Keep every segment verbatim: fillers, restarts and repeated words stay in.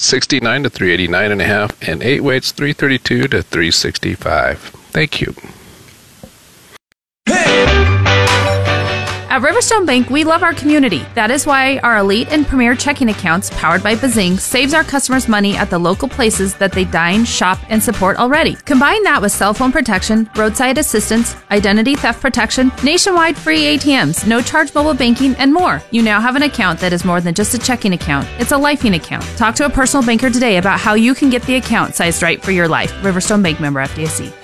sixty-nine to three eighty-nine and a half, and eight weights three thirty-two to three sixty-five. Thank you. At Riverstone Bank, we love our community. That is why our elite and premier checking accounts, powered by Bazing, saves our customers money at the local places that they dine, shop, and support already. Combine that with cell phone protection, roadside assistance, identity theft protection, nationwide free A T Ms, no charge mobile banking, and more. You now have an account that is more than just a checking account. It's a lifing account. Talk to a personal banker today about how you can get the account sized right for your life. Riverstone Bank, member F D I C.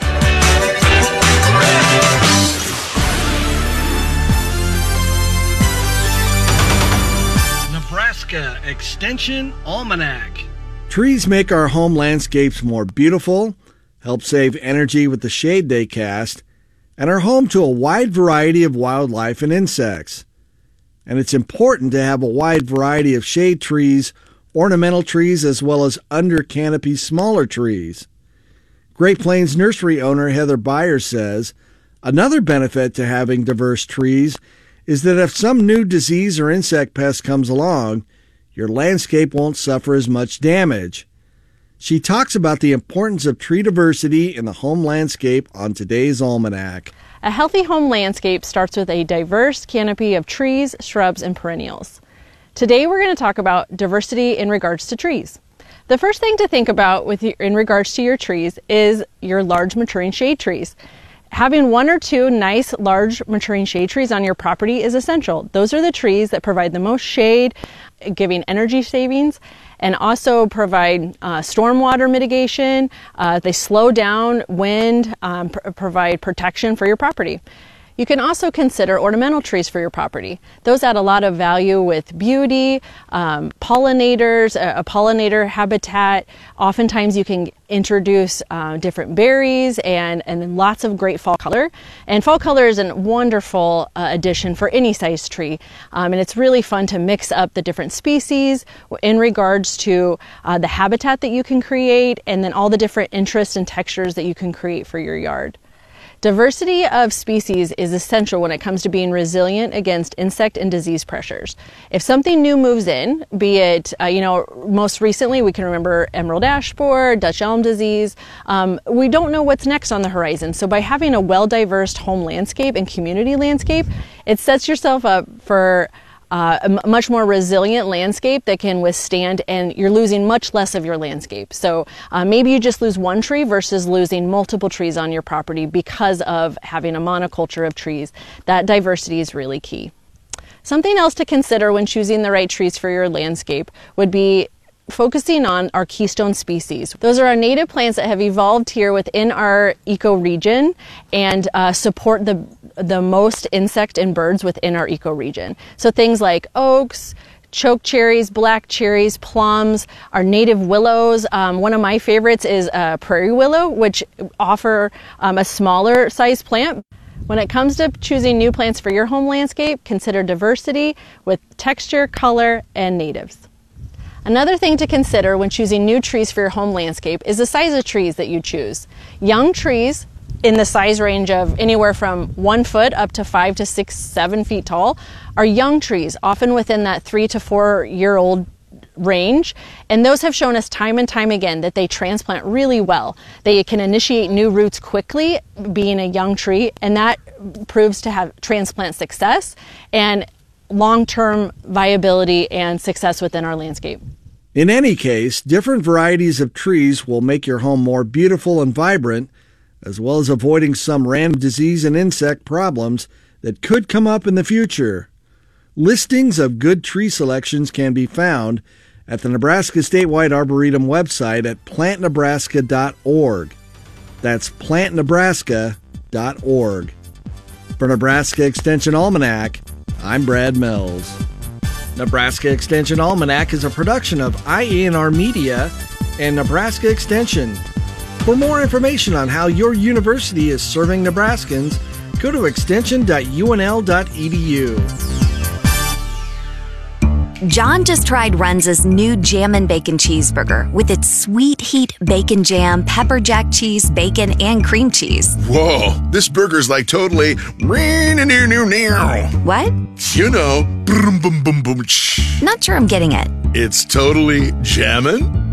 Nebraska Extension Almanac. Trees make our home landscapes more beautiful, help save energy with the shade they cast, and are home to a wide variety of wildlife and insects. And it's important to have a wide variety of shade trees, ornamental trees, as well as under canopy smaller trees. Great Plains nursery owner Heather Byers says, another benefit to having diverse trees is that if some new disease or insect pest comes along, your landscape won't suffer as much damage. She talks about the importance of tree diversity in the home landscape on today's Almanac. A healthy home landscape starts with a diverse canopy of trees, shrubs, and perennials. Today we're going to talk about diversity in regards to trees. The first thing to think about with your, in regards to your trees is your large maturing shade trees. Having one or two nice, large, maturing shade trees on your property is essential. Those are the trees that provide the most shade, giving energy savings, and also provide uh, stormwater mitigation. Uh, they slow down wind, um, pr- provide protection for your property. You can also consider ornamental trees for your property. Those add a lot of value with beauty, um, pollinators, a, a pollinator habitat. Oftentimes you can introduce uh, different berries and, and lots of great fall color. And fall color is a wonderful uh, addition for any size tree. Um, and it's really fun to mix up the different species in regards to uh, the habitat that you can create, and then all the different interests and textures that you can create for your yard. Diversity of species is essential when it comes to being resilient against insect and disease pressures. If something new moves in, be it, uh, you know, most recently we can remember emerald ash borer, Dutch elm disease, um, we don't know what's next on the horizon. So by having a well-diverse home landscape and community landscape, it sets yourself up for Uh, a m- much more resilient landscape that can withstand, and you're losing much less of your landscape. So uh, maybe you just lose one tree versus losing multiple trees on your property because of having a monoculture of trees. That diversity is really key. Something else to consider when choosing the right trees for your landscape would be focusing on our keystone species. Those are our native plants that have evolved here within our ecoregion and uh, support the the most insect and birds within our ecoregion. So things like oaks, choke cherries, black cherries, plums, our native willows. Um, one of my favorites is uh, prairie willow, which offer um, a smaller size plant. When it comes to choosing new plants for your home landscape, consider diversity with texture, color, and natives. Another thing to consider when choosing new trees for your home landscape is the size of trees that you choose. Young trees in the size range of anywhere from one foot up to five to six, seven feet tall are young trees, often within that three to four year old range. And those have shown us time and time again that they transplant really well. They can initiate new roots quickly, being a young tree, and that proves to have transplant success and long-term viability and success within our landscape. In any case, different varieties of trees will make your home more beautiful and vibrant, as well as avoiding some random disease and insect problems that could come up in the future. Listings of good tree selections can be found at the Nebraska Statewide Arboretum website at plant nebraska dot org. That's plant nebraska dot org. For Nebraska Extension Almanac, I'm Brad Mills. Nebraska Extension Almanac is a production of I A N R Media and Nebraska Extension. For more information on how your university is serving Nebraskans, go to extension dot u n l dot e d u. John just tried Runza's new Jammin' Bacon Cheeseburger with its sweet heat bacon jam, pepper jack cheese, bacon, and cream cheese. Whoa, this burger's like totally... What? You know, boom, boom, boom, boom. Not sure I'm getting it. It's totally jammin'?